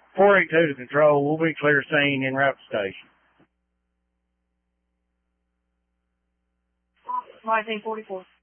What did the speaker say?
482 to control. We'll be clear scene en route to station. 1944.